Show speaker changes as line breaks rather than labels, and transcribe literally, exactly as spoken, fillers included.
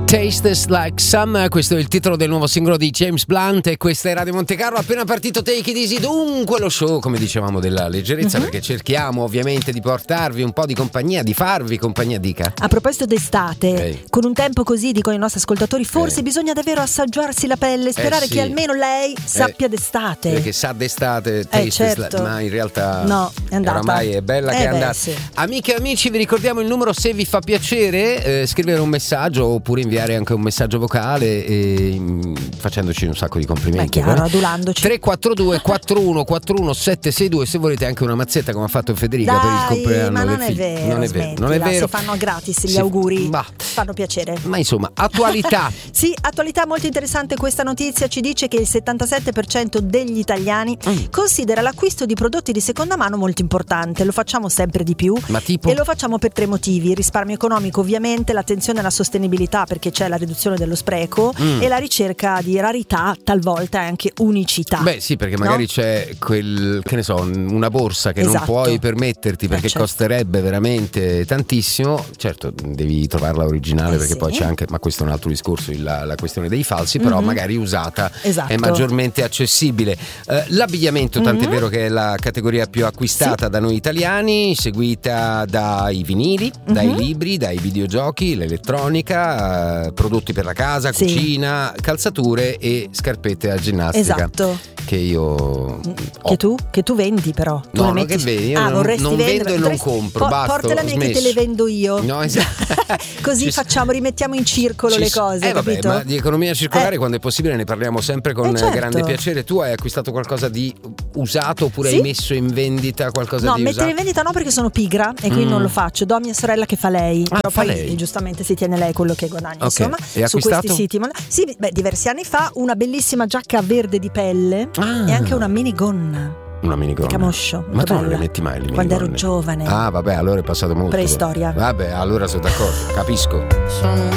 Tastes Like Summer, questo è il titolo del nuovo singolo di James Blunt e questa è Radio Monte Carlo. Appena partito Take It Easy, dunque lo show, come dicevamo, della leggerezza, uh-huh. perché cerchiamo ovviamente di portarvi un po' di compagnia, di farvi compagnia, dica.
A proposito d'estate, hey. con un tempo così, dicono i nostri ascoltatori, forse hey. bisogna davvero assaggiarsi la pelle, sperare eh sì. che almeno lei sappia eh, d'estate.
Perché sa d'estate, eh, certo. ma in realtà
no, è andata.
Oramai è bella eh che è andata. Sì. Amiche e amici, vi ricordiamo il numero se vi fa piacere, eh, scrivere un messaggio oppure inviare anche un messaggio vocale e, mh, facendoci un sacco di complimenti.
Ma chiaro, adulandoci.
tre quattro due quattro uno quattro uno sette sei due se volete anche una mazzetta come ha fatto Federica.
Dai,
per il compleanno
ma non
del
è
figlio.
vero,
non è vero, non è vero.
Si fanno gratis gli
si,
auguri,
bah.
fanno piacere.
Ma insomma, attualità.
Sì, attualità molto interessante. Questa notizia ci dice che il settantasette per cento degli italiani mm. considera l'acquisto di prodotti di seconda mano molto importante. Lo facciamo sempre di più.
Ma tipo?
E lo facciamo per tre motivi: il risparmio economico, ovviamente, l'attenzione alla sostenibilità, perché c'è la riduzione dello spreco mm. e la ricerca di rarità, talvolta anche unicità.
Beh sì, perché magari no? c'è quel, che ne so, una borsa che esatto. non puoi permetterti perché eh, certo. costerebbe veramente tantissimo. Certo, devi trovarla originale eh, perché sì. poi c'è anche, ma questo è un altro discorso, la, la questione dei falsi, però mm-hmm. magari usata esatto. è maggiormente accessibile. Uh, l'abbigliamento, tant'è mm-hmm. vero che è la categoria più acquistata sì. da noi italiani, seguita dai vinili, mm-hmm. dai libri, dai videogiochi, l'elettronica, uh, prodotti per la casa, sì. cucina, calzature e scarpette a ginnastica.
Esatto.
Che io ho.
Che tu, che tu vendi però. Tu
no,
metti...
non che vedi, io
ah,
non, non vendo
vendere.
e non compro.
Po-
basta.
Portala a me che te le vendo io.
No, esatto.
Così
ci
facciamo, rimettiamo in circolo
ci
le cose.
Eh vabbè,
capito?
ma di economia circolare
eh.
quando è possibile ne parliamo sempre con
eh certo.
grande piacere. Tu hai acquistato qualcosa di usato oppure
sì?
hai messo in vendita qualcosa
no,
di usato?
No, mettere in vendita no, perché sono pigra e quindi mm. non lo faccio. Do a mia sorella che fa lei.
Ah,
però
fa
poi
lei.
giustamente si tiene lei quello che guadagna.
Okay.
Insomma,
e
su questi siti. Ma... Sì, beh, diversi anni fa una bellissima giacca verde di pelle ah. e anche una minigonna.
Una minigonna.
Camoscio.
Ma tu
bella.
non le metti mai le
quando
minigonne?
ero giovane.
Ah vabbè, allora è passato molto.
Preistoria.
Vabbè, allora sono d'accordo, capisco.
Sono